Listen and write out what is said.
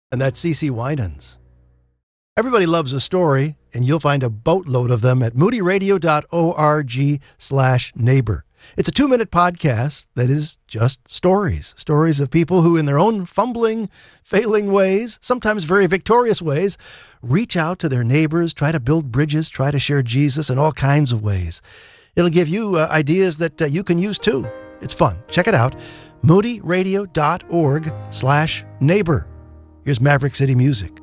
And that's CeCe Winans. Everybody loves a story, and you'll find a boatload of them at moodyradio.org/neighbor. It's a 2-minute podcast that is just stories. Stories of people who, in their own fumbling, failing ways, sometimes very victorious ways, reach out to their neighbors, try to build bridges, try to share Jesus in all kinds of ways. It'll give you ideas that you can use too. It's fun. Check it out. moodyradio.org/neighbor. Here's Maverick City Music.